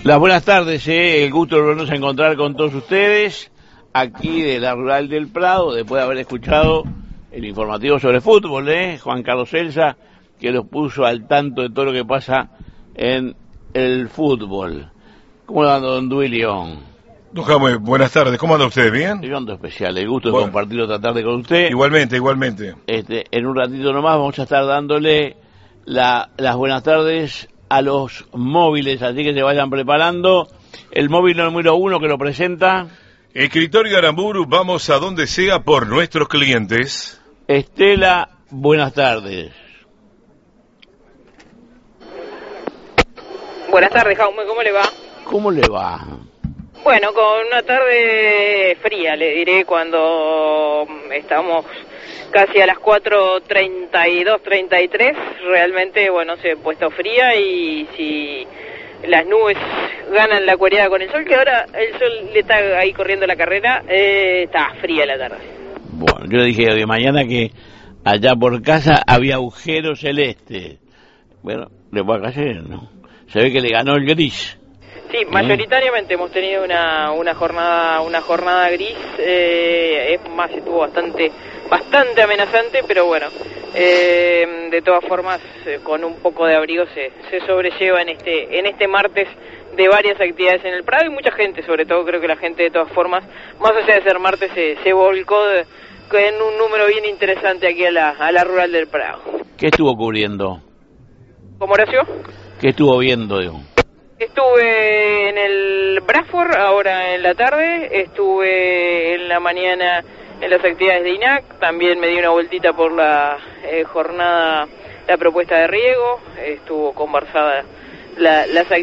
Las buenas tardes, el gusto de volvernos a encontrar con todos ustedes, aquí de la Rural del Prado, después de haber escuchado el informativo sobre fútbol, Juan Carlos Elsa, que los puso al tanto de todo lo que pasa en el fútbol. ¿Cómo anda don Duilión? Don Jaime, buenas tardes, ¿cómo anda usted? ¿Bien? Yo ando especial, el gusto de compartirlo esta tarde con usted. Igualmente. En un ratito nomás vamos a estar dándole las buenas tardes a los móviles, así que se vayan preparando. El móvil número 1 que lo presenta Escritorio Aramburu, vamos a donde sea por nuestros clientes. Estela, buenas tardes. Buenas tardes, Jaume, ¿cómo le va? ¿Cómo le va? Bueno, con una tarde fría, le diré, cuando estamos casi a las 4:32, 33, realmente, bueno, se ha puesto fría, y si las nubes ganan la cuereada con el sol, que ahora el sol le está ahí corriendo la carrera, está fría la tarde. Bueno, yo le dije de mañana que allá por casa había agujero celeste. Bueno, le va a caer, ¿no? Se ve que le ganó el gris. Sí, mayoritariamente hemos tenido una jornada gris, es más, estuvo bastante amenazante, pero bueno, de todas formas, con un poco de abrigo se sobrelleva en este martes de varias actividades en el Prado, y mucha gente, sobre todo creo que la gente de todas formas, más allá de ser martes, se volcó en un número bien interesante aquí a la Rural del Prado. ¿Qué estuvo cubriendo? ¿Cómo, Horacio? ¿Qué estuvo viendo, digo? Estuve en el Bradford ahora en la tarde, estuve en la mañana en las actividades de INAC, también me di una vueltita por la jornada, la propuesta de riego, estuvo conversada las actividades